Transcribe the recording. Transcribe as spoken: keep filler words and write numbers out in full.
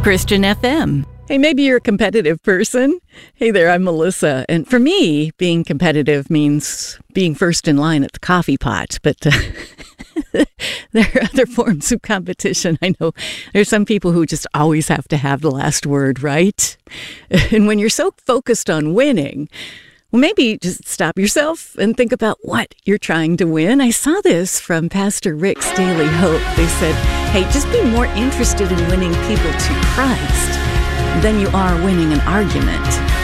Christian F M. Hey, maybe you're a competitive person. Hey there, I'm Melissa. And for me, being competitive means being first in line at the coffee pot. But uh, there are other forms of competition. I know there's some people who just always have to have the last word, right? And when you're so focused on winning, well, maybe just stop yourself and think about what you're trying to win. I saw this from Pastor Rick's Daily Hope. They said, hey, just be more interested in winning people to Christ than you are winning an argument.